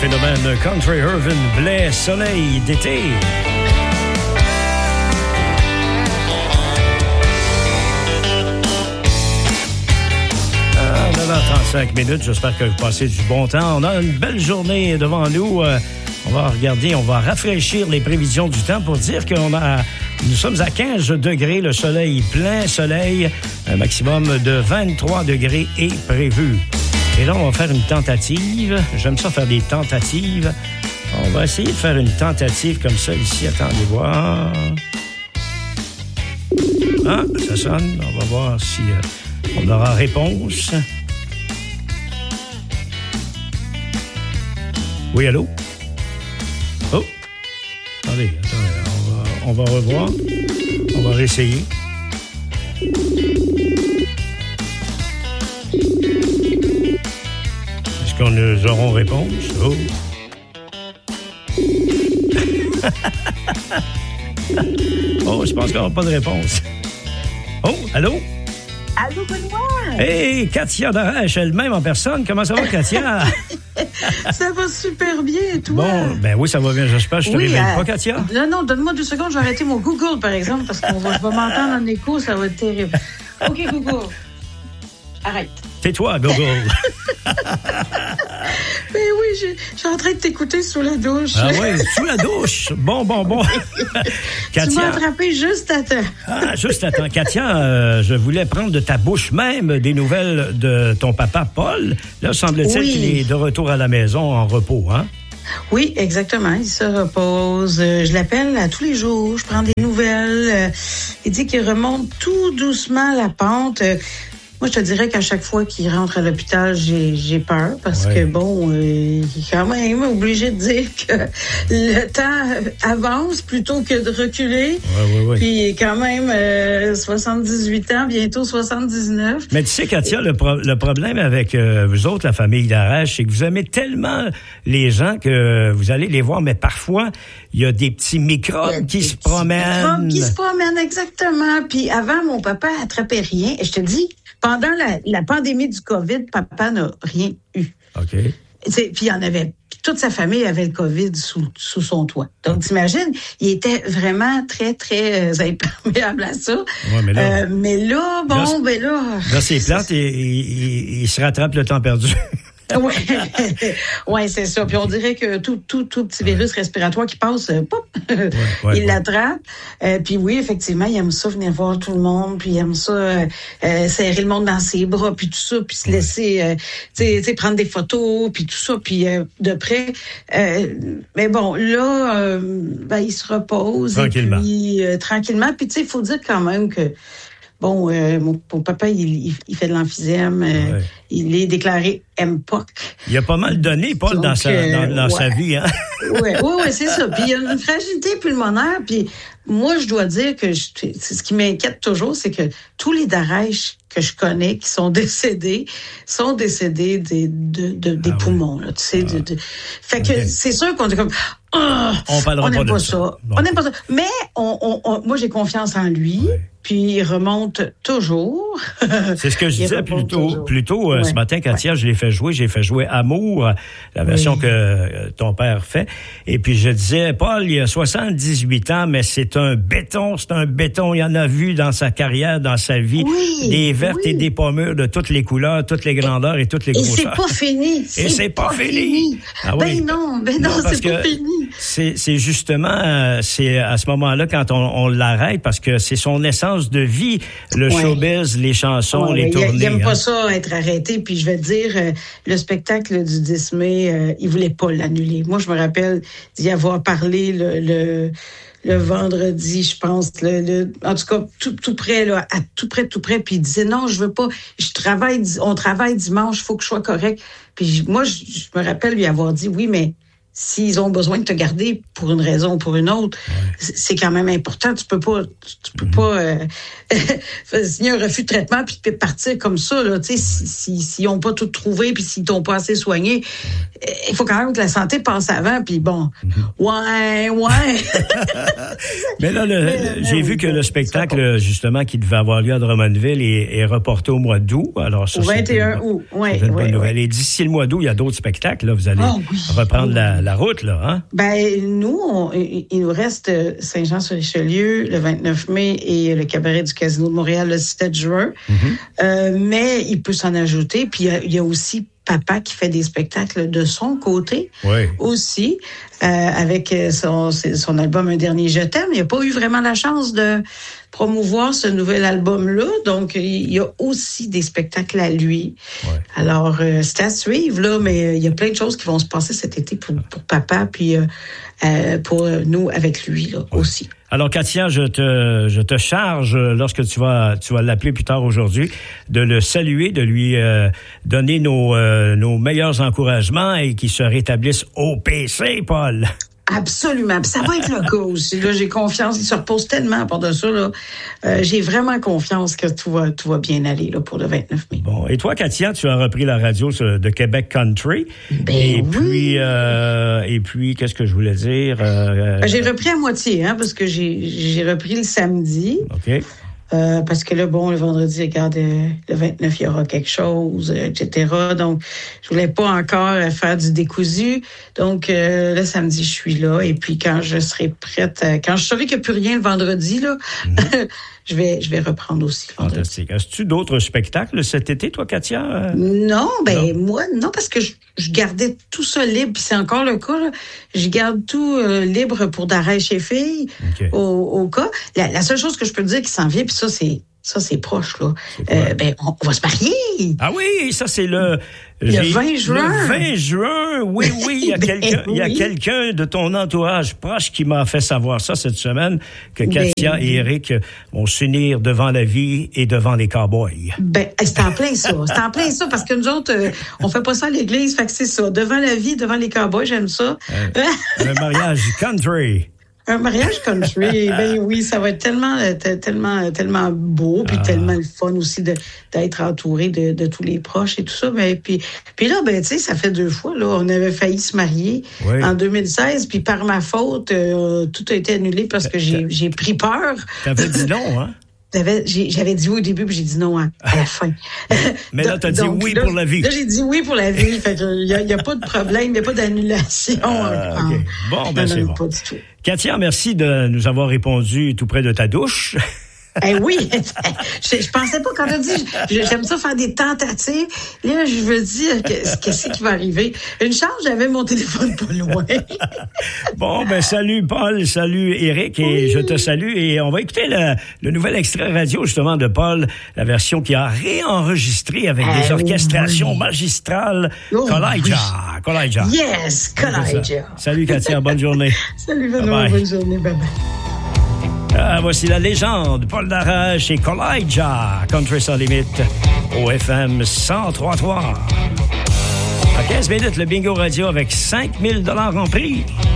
phénomène country urban blé soleil d'été. À 9h35 minutes, j'espère que vous passez du bon temps. On a une belle journée devant nous. On va regarder, on va rafraîchir les prévisions du temps pour dire nous sommes à 15 degrés, le soleil plein soleil, un maximum de 23 degrés est prévu. Et là, on va faire une tentative. J'aime ça faire des tentatives. On va essayer de faire une tentative comme ça ici. Attendez voir. Ah, ça sonne. On va voir si on aura réponse. Oui, allô? Oh! Attendez. On va revoir. On va réessayer. Est-ce qu'on nous aurons réponse? Oh! Oh, je pense qu'on n'aura pas de réponse. Oh, allô? Allô, Benoît! Hey, Katia Darèche, elle-même en personne. Comment ça va, Katia? Ça va super bien, et toi? Bon, ben oui, ça va bien. J'espère que je te réveille pas, Katia. Non, donne-moi 2 secondes, je vais arrêter mon Google, par exemple, parce que je vais m'entendre en écho, ça va être terrible. OK, Google. Arrête. Tais-toi, Google. Ben oui, je suis en train de t'écouter sous la douche. Ah oui, sous la douche. Bon. Katia. Tu m'as attrapé juste à temps. Ah, juste à temps. Katia, je voulais prendre de ta bouche même des nouvelles de ton papa, Paul. Là, semble-t-il qu'il est de retour à la maison en repos, hein? Oui, exactement. Il se repose. Je l'appelle à tous les jours. Je prends des nouvelles. Il dit qu'il remonte tout doucement la pente. Moi, je te dirais qu'à chaque fois qu'il rentre à l'hôpital, j'ai peur parce que, bon, il est quand même obligé de dire que le temps avance plutôt que de reculer. Oui. Puis, il est quand même 78 ans, bientôt 79. Mais tu sais, Katia, le problème avec vous autres, la famille Darèche, c'est que vous aimez tellement les gens que vous allez les voir, mais parfois, il y a des petits microbes qui se promènent. Exactement. Puis avant, mon papa attrapait rien. Et je te dis, pendant la pandémie du COVID, papa n'a rien eu. OK. Puis il y en avait, toute sa famille avait le COVID sous son toit. Donc, t'imagines, il était vraiment très, très imperméable à ça. Ouais, mais là, là, c'est plate et il se rattrape le temps perdu. Ouais, c'est ça. Puis on dirait que tout petit virus respiratoire qui passe, pop, il l'attrape. Puis oui, effectivement, il aime ça venir voir tout le monde, puis il aime ça serrer le monde dans ses bras, puis tout ça, puis se laisser, prendre des photos, puis tout ça, puis de près. Mais bon, là, il se repose tranquillement. Tranquillement. Puis tu sais, il faut dire quand même que bon, mon papa, il fait de l'emphysème. Il est déclaré MPOC. Il a pas mal donné, Paul, dans sa vie, hein? Oui, c'est ça. Puis il y a une fragilité pulmonaire. Puis moi, je dois dire que ce qui m'inquiète toujours, c'est que tous les Darèche que je connais qui sont décédés des poumons. Là, tu sais, Fait que c'est sûr qu'on est comme... on n'aime pas ça. On n'aime pas ça. Mais moi, j'ai confiance en lui. Ouais. Puis il remonte toujours. C'est ce que je disais plus tôt ce matin, Katia. Je l'ai fait jouer. J'ai fait jouer Amour, la version que ton père fait. Et puis je disais, Paul, il a 78 ans, mais c'est un béton. Il en a vu dans sa carrière, dans sa vie, des vertes et des pommures de toutes les couleurs, toutes les grandeurs et toutes les grosseurs. Et c'est pas fini. C'est pas fini. Ah, oui. Non, c'est pas fini. C'est justement, c'est à ce moment-là quand on l'arrête parce que c'est son essence de vie, le showbiz, les chansons, les tournées. Il n'aime pas ça, être arrêté. Puis je vais te dire, le spectacle du 10 mai, il voulait pas l'annuler. Moi, je me rappelle d'y avoir parlé le vendredi, je pense. En tout cas, tout près, là, à tout près. Puis il disait, non, je veux pas. On travaille dimanche, il faut que je sois correct. Puis moi, je me rappelle lui avoir dit, oui, mais s'ils ont besoin de te garder pour une raison ou pour une autre, c'est quand même important. Tu peux pas signer un refus de traitement puis partir comme ça, là. Tu sais, s'ils ont pas tout trouvé puis s'ils t'ont pas assez soigné, il faut quand même que la santé passe avant. Puis bon, ouais. Mais là, j'ai vu que le spectacle, justement, qui devait avoir lieu à Drummondville est reporté au mois d'août. Alors, ça, au 21 août. Oui. Et d'ici le mois d'août, il y a d'autres spectacles. Là, vous allez reprendre la route, là, hein? Ben, nous, il nous reste Saint-Jean-sur-Richelieu le 29 mai et le cabaret du Casino de Montréal le 7 juin. Mais il peut s'en ajouter. Puis il y a aussi Papa qui fait des spectacles de son côté aussi, avec son album Un dernier je t'aime. Il n'a pas eu vraiment la chance de promouvoir ce nouvel album-là, donc il y a aussi des spectacles à lui. Alors, c'est à suivre, là, mais il y a plein de choses qui vont se passer cet été pour Papa, puis pour nous avec lui là, aussi. Alors, Katia, je te charge, lorsque tu vas l'appeler plus tard aujourd'hui, de le saluer, de lui donner nos meilleurs encouragements et qu'il se rétablisse au PC, Paul. Absolument. Puis ça va être le cas aussi. Là, j'ai confiance. Il se repose tellement par de ça. Là. J'ai vraiment confiance que tout va bien aller là, pour le 29 mai. Bon. Et toi, Katia, tu as repris la radio de Québec Country. Ben et puis, qu'est-ce que je voulais dire? J'ai repris à moitié, parce que j'ai repris le samedi. OK. Parce que là, bon, le vendredi, regarde, le 29, il y aura quelque chose, etc. Donc, je voulais pas encore faire du décousu. Donc, le samedi, je suis là. Et puis, quand je serai prête, quand je saurai qu'il n'y a plus rien le vendredi, là, je vais reprendre aussi le vendredi. Fantastique. As-tu d'autres spectacles cet été, toi, Katia? Non, moi, non, parce que je gardais tout ça libre. Puis c'est encore le cas, là. Je garde tout libre pour d'arrêt chez filles, au cas. La seule chose que je peux te dire qui s'en vient, puis ça, c'est proche, là. On va se marier. Ah oui, ça, c'est le 20 juin. Le 20 juin, oui, il y a quelqu'un de ton entourage proche qui m'a fait savoir ça cette semaine, que Katia et Eric vont s'unir devant la vie et devant les cowboys. C'est en plein ça. C'est en plein ça, parce que nous autres, on fait pas ça à l'église, fait que c'est ça. Devant la vie, devant les cowboys, j'aime ça. Un mariage country. Un mariage country, oui, ça va être tellement beau, puis tellement le fun aussi d'être entouré de tous les proches et tout ça. Mais puis là, tu sais, ça fait 2 fois, là, on avait failli se marier en 2016, puis par ma faute, tout a été annulé parce que j'ai pris peur. T'avais dit non, hein? J'avais dit oui au début, puis j'ai dit non à la fin. Mais là, t'as dit oui pour la vie. Là, j'ai dit oui pour la vie. Fait qu'il y a pas de problème, il n'y a pas d'annulation. Okay. Bon, c'est bon. Pas du tout. Katia, merci de nous avoir répondu tout près de ta douche. Oui, je pensais pas quand on dit j'aime ça faire des tentatives. Là, je veux dire qu'est-ce qui va arriver. Une chance, j'avais mon téléphone pas loin. Bon, salut Paul, salut Eric, et je te salue. Et on va écouter le nouvel extrait radio justement de Paul, la version qui a réenregistré avec des orchestrations magistrales. Collija. Yes, Collija. Salut Katia, bonne journée. Salut Benoît, bonne journée, bye bye. Voici la légende, Paul Darrach et Collija, Country sans limite, au FM 103.3. À 15 minutes, le bingo radio avec 5 000 $ en prix.